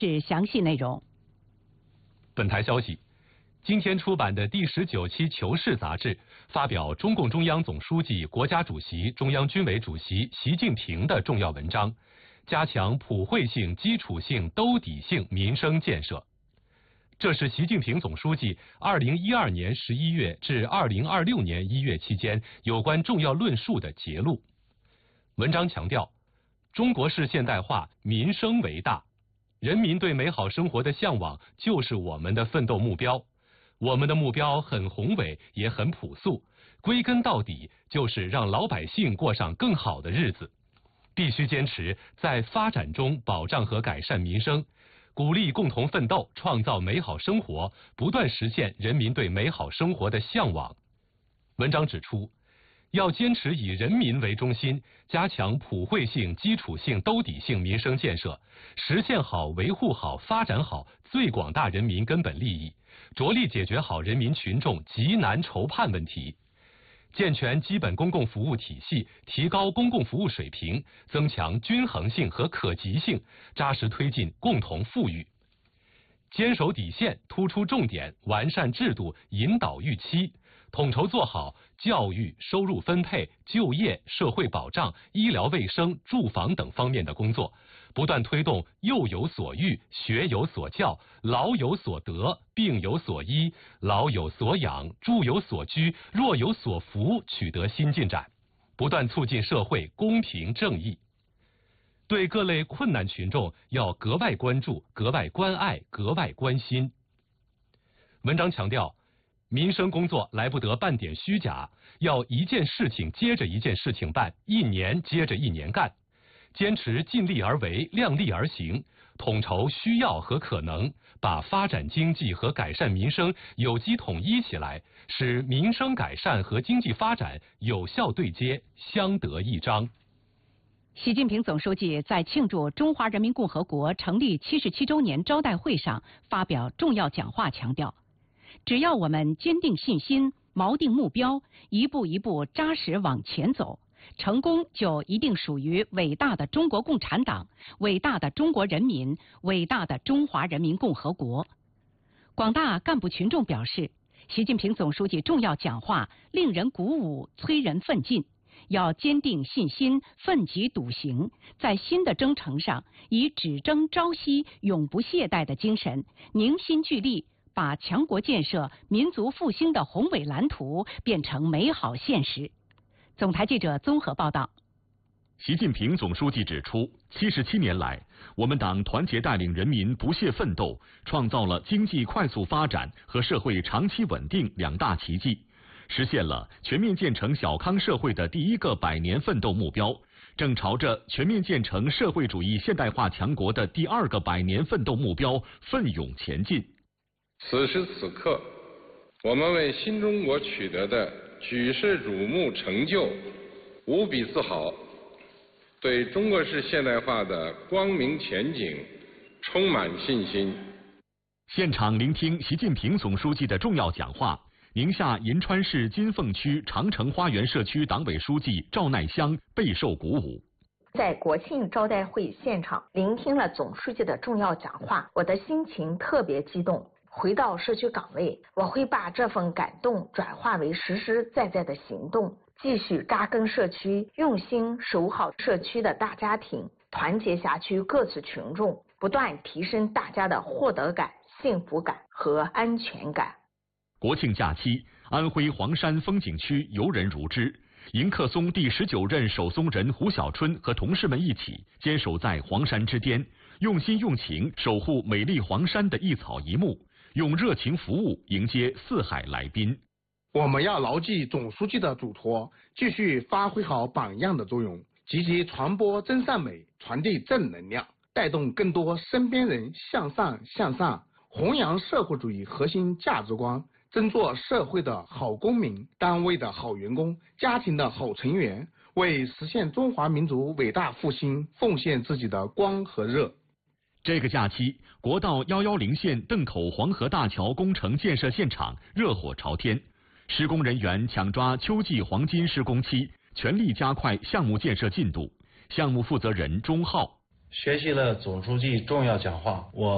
是详细内容。 本台消息，今天出版的第19期《求是》杂志发表中共中央总书记、国家主席、中央军委主席习近平的重要文章，加强普惠性、基础性、兜底性民生建设。这是习近平总书记2012年11月至2026年1月期间有关重要论述的节录。文章强调，中国式现代化民生为大，人民对美好生活的向往就是我们的奋斗目标。我们的目标很宏伟，也很朴素，归根到底就是让老百姓过上更好的日子。必须坚持在发展中保障和改善民生，鼓励共同奋斗，创造美好生活，不断实现人民对美好生活的向往。文章指出，要坚持以人民为中心，加强普惠性、基础性、兜底性民生建设，实现好、维护好、发展好最广大人民根本利益，着力解决好人民群众急难愁盼问题。健全基本公共服务体系，提高公共服务水平，增强均衡性和可及性，扎实推进共同富裕。坚守底线，突出重点，完善制度，引导预期，统筹做好教育、收入分配、就业、社会保障、医疗卫生、住房等方面的工作，不断推动幼有所育、学有所教、老有所得、病有所医、老有所养、住有所居、弱有所扶取得新进展，不断促进社会公平正义。对各类困难群众要格外关注、格外关爱、格外关心。文章强调，民生工作来不得半点虚假，要一件事情接着一件事情办，一年接着一年干，坚持尽力而为、量力而行，统筹需要和可能，把发展经济和改善民生有机统一起来，使民生改善和经济发展有效对接，相得益彰。 习近平总书记在庆祝中华人民共和国成立77周年招待会上发表重要讲话，强调，只要我们坚定信心、锚定目标，一步一步扎实往前走，成功就一定属于伟大的中国共产党、伟大的中国人民、伟大的中华人民共和国。广大干部群众表示，习近平总书记重要讲话令人鼓舞，催人奋进。要坚定信心，奋楫笃行，在新的征程上以只争朝夕、永不懈怠的精神，凝心聚力，把强国建设、民族复兴的宏伟蓝图变成美好现实。总台记者综合报道。 习近平总书记指出，77年来，我们党团结带领人民不懈奋斗，创造了经济快速发展和社会长期稳定两大奇迹，实现了全面建成小康社会的第一个100年奋斗目标，正朝着全面建成社会主义现代化强国的第2个100年奋斗目标奋勇前进。 此时此刻，我们为新中国取得的举世瞩目成就无比自豪，对中国式现代化的光明前景充满信心。 现场聆听习近平总书记的重要讲话，宁夏银川市金凤区长城花园社区党委书记赵乃香备受鼓舞。 在国庆招待会现场聆听了总书记的重要讲话，我的心情特别激动。回到社区岗位，我会把这份感动转化为实实在在的行动，继续扎根社区，用心守好社区的大家庭，团结辖区各级群众，不断提升大家的获得感、幸福感和安全感。 国庆假期，安徽黄山风景区游人如织。迎客松第19任守松人胡小春和同事们一起坚守在黄山之巅，用心用情守护美丽黄山的一草一木，用热情服务迎接四海来宾。 我们要牢记总书记的嘱托，继续发挥好榜样的作用，积极传播真善美，传递正能量，带动更多身边人向上，弘扬社会主义核心价值观，真做社会的好公民，单位的好员工，家庭的好成员，为实现中华民族伟大复兴奉献自己的光和热。 这个假期，国道110线邓口黄河大桥工程建设现场热火朝天，施工人员抢抓秋季黄金施工期，全力加快项目建设进度。项目负责人钟浩： 学习了总书记重要讲话，我